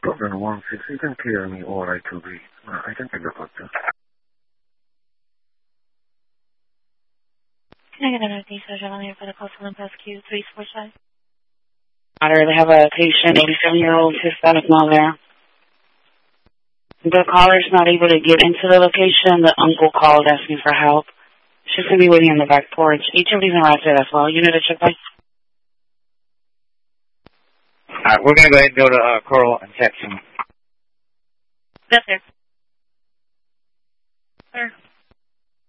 Program 16, you can clear me or I to be. I can take the call. Can I get another detail on here for the call to Olympus Q345? I really have a patient, 87-year-old, his status not there. The caller's not able to get into the location. The uncle called asking for help. She's going to be waiting on the back porch. Each of these are right there as well. Unit to check by. Alright, we're going to go ahead and go to Coral and Texan. Yes, sir. Sir.